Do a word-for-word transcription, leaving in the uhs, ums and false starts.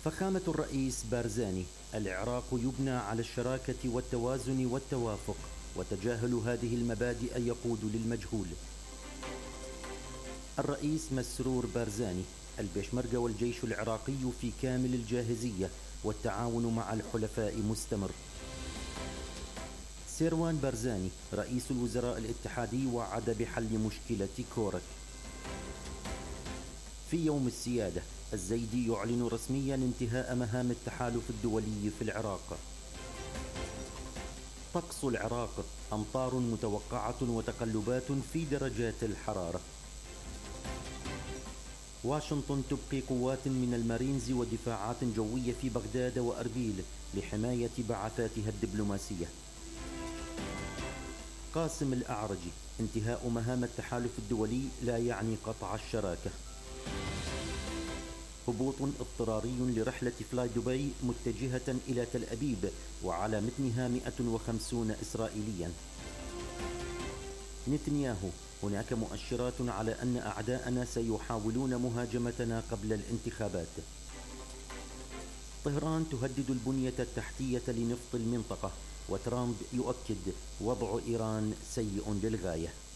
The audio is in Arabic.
فخامة الرئيس بارزاني: العراق يبنى على الشراكة والتوازن والتوافق، وتجاهل هذه المبادئ يقود للمجهول. الرئيس مسرور بارزاني: البيشمركة والجيش العراقي في كامل الجاهزية، والتعاون مع الحلفاء مستمر. سيروان بارزاني: رئيس الوزراء الاتحادي وعد بحل مشكلة كورك. في يوم السيادة، الزيدي يعلن رسميا انتهاء مهام التحالف الدولي في العراق. طقس العراق: أمطار متوقعة وتقلبات في درجات الحرارة. واشنطن تبقي قوات من المارينز ودفاعات جوية في بغداد وأربيل لحماية بعثاتها الدبلوماسية. قاسم الأعرجي: انتهاء مهام التحالف الدولي لا يعني قطع الشراكة. هبوط اضطراري لرحلة فلاي دبي متجهة إلى تل أبيب، وعلى متنها مئة وخمسين إسرائيليا. نتنياهو: هناك مؤشرات على أن أعداءنا سيحاولون مهاجمتنا قبل الانتخابات. طهران تهدد البنية التحتية لنفط المنطقة، وترامب يؤكد: وضع إيران سيء للغاية.